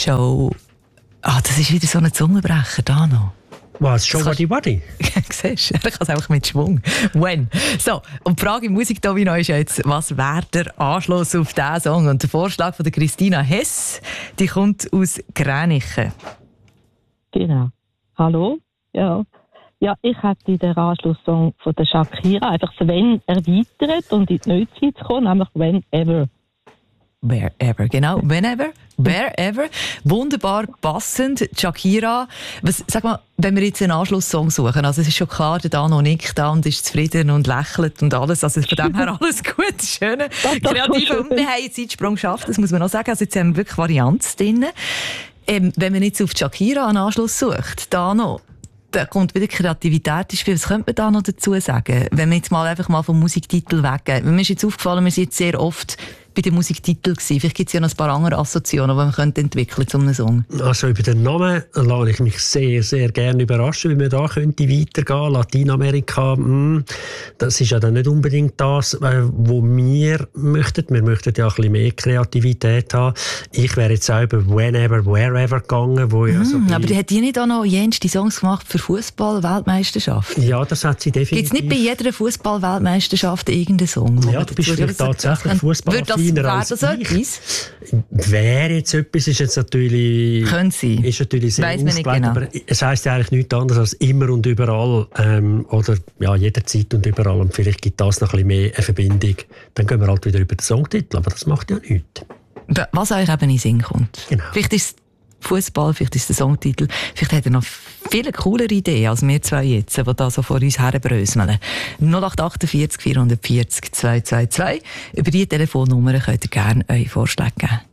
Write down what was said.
Show... das ist wieder so ein Zungenbrecher, da noch. Was? Show Waddy Waddy? Siehst du, er kann es einfach mit Schwung. When? So, und die Frage im Musikdomino ist ja jetzt, was wäre der Anschluss auf diesen Song? Und der Vorschlag von der Christina Hess, die kommt aus Gränichen. Genau. Hallo? Ja. Ja, ich hätte den Anschlusssong von der Shakira einfach das «Wenn» erweitert und in die Neuzeit zu kommen, nämlich «Whenever». Wherever, genau. Whenever, wherever. Wunderbar passend. Shakira. Sag mal, wenn wir jetzt einen Anschlusssong suchen, also es ist schon klar, der Dano nickt da und ist zufrieden und lächelt und alles. Also von dem her alles gut, schön. Kreativ. Und wir haben einen Zeitsprung geschafft, das muss man noch sagen. Also jetzt haben wir wirklich Varianz drin. Wenn man jetzt auf Shakira einen Anschluss sucht, Dano, da kommt wieder Kreativität ins Spiel. Was könnte man da noch dazu sagen? Wenn wir jetzt mal einfach mal vom Musiktitel weggehen. Mir ist jetzt aufgefallen, wir sind jetzt sehr oft bei den Musiktiteln gewesen. Vielleicht gibt es ja noch ein paar andere Assoziationen, die man könnte entwickeln zu einem Song. Also über den Namen lasse ich mich sehr, sehr gerne überraschen, wie man da könnte weitergehen. Lateinamerika, das ist ja dann nicht unbedingt das, was wir möchten. Wir möchten ja ein bisschen mehr Kreativität haben. Ich wäre jetzt auch über Whenever, Wherever gegangen. Wo ja so aber die hat die nicht auch noch jenste Songs gemacht für Fußball-Weltmeisterschaft? Ja, das hat sie definitiv. Gibt es nicht bei jeder Fußball-Weltmeisterschaft irgendeinen Song? Ja, du bist vielleicht tatsächlich Fußball. Wäre das etwas? Wäre jetzt etwas, ist jetzt natürlich... Können Sie. Ist natürlich sehr ausgelegt, genau. Aber es heisst ja eigentlich nichts anderes als immer und überall oder ja, jederzeit und überall. Und vielleicht gibt das noch ein bisschen mehr eine Verbindung. Dann gehen wir halt wieder über den Songtitel, aber das macht ja nichts. Was euch eben in den Sinn kommt. Genau. Vielleicht ist es Fußball, vielleicht ist es der Songtitel, vielleicht hat er noch viele coolere Ideen als wir zwei jetzt, die da so vor uns herbröseln. 0848 440 222. Über diese Telefonnummer könnt ihr gerne eure Vorschläge geben.